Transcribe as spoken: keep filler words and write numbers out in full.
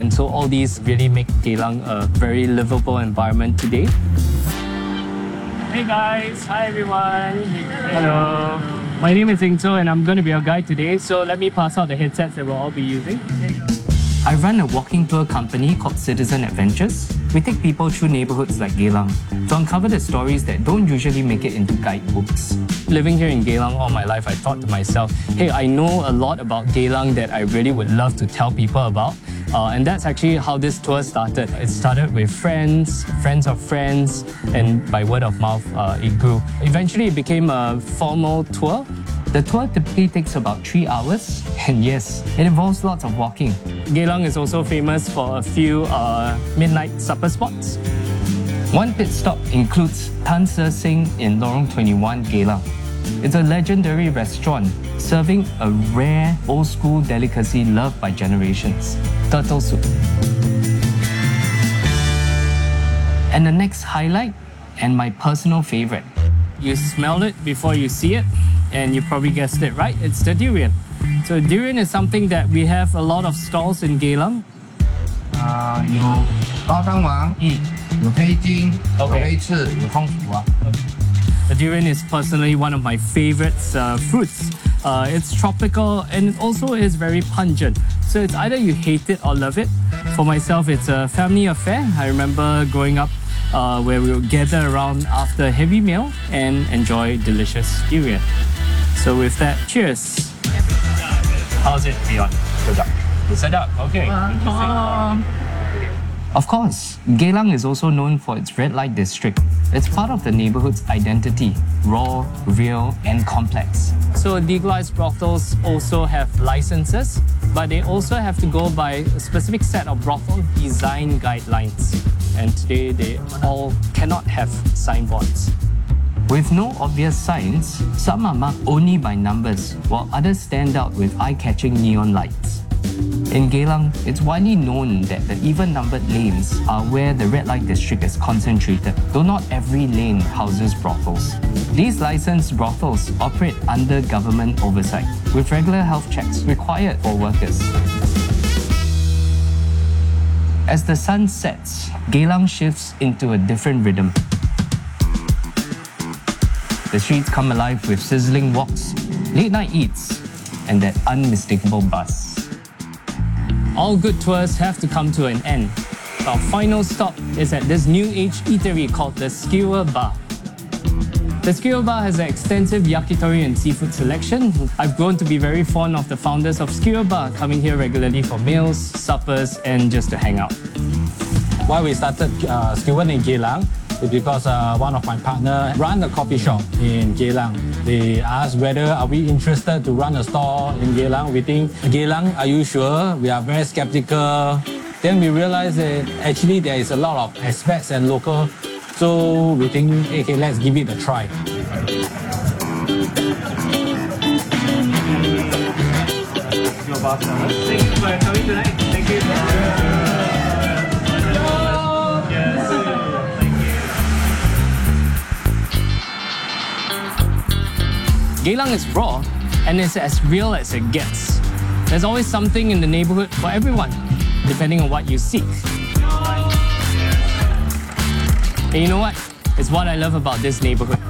And so all these really make Geylang a very livable environment today. Hey guys, hi everyone. Hello. My name is Ingzo and I'm going to be your guide today. So let me pass out the headsets that we'll all be using. I run a walking tour company called Citizen Adventures. We take people through neighborhoods like Geylang to uncover the stories that don't usually make it into guidebooks. Living here in Geylang all my life, I thought to myself, hey, I know a lot about Geylang that I really would love to tell people about. Uh, and that's actually how this tour started. It started with friends, friends of friends, and by word of mouth, uh, it grew. Eventually, it became a formal tour. The tour typically takes about three hours, and yes, it involves lots of walking. Geylang is also famous for a few uh, midnight supper spots. One pit stop includes Tan Se Sing in Lorong twenty-one, Geylang. It's a legendary restaurant serving a rare old-school delicacy loved by generations, turtle soup. And the next highlight, and my personal favorite. You smell it before you see it, and you probably guessed it right, it's the durian. So durian is something that we have a lot of stalls in Geylang. Uh, 有包汤王，有黑金，有黑刺，有松鼠啊。 The durian is personally one of my favorites uh, fruits. Uh, it's tropical and it also is very pungent. So it's either you hate it or love it. For myself, it's a family affair. I remember growing up uh, where we would gather around after a heavy meal and enjoy delicious durian. So with that, cheers. How's it, Beyond? Sedap. Sedap, okay. Interesting. Of course, Geylang is also known for its red light district. It's part of the neighborhood's identity, raw, real, and complex. So legalized brothels also have licenses, but they also have to go by a specific set of brothel design guidelines. And today, they all cannot have signboards. With no obvious signs, some are marked only by numbers, while others stand out with eye-catching neon lights. In Geylang, it's widely known that the even-numbered lanes are where the red light district is concentrated, though not every lane houses brothels. These licensed brothels operate under government oversight, with regular health checks required for workers. As the sun sets, Geylang shifts into a different rhythm. The streets come alive with sizzling walks, late-night eats, and that unmistakable buzz. All good tours have to come to an end. Our final stop is at this new age eatery called the Skewer Bar. The Skewer Bar has an extensive yakitori and seafood selection. I've grown to be very fond of the founders of Skewer Bar, coming here regularly for meals, suppers, and just to hang out. Why we started uh, Skewer in Geylang is because uh, one of my partner ran a coffee shop in Geylang. They asked whether are we interested to run a store in Geylang. We think, Geylang, are you sure? We are very skeptical. Then we realized that actually there is a lot of expats and local. So we think, okay, let's give it a try. Thank you for coming tonight. Thank you. Geylang is raw and it's as real as it gets. There's always something in the neighborhood for everyone, depending on what you seek. And you know what? It's what I love about this neighborhood.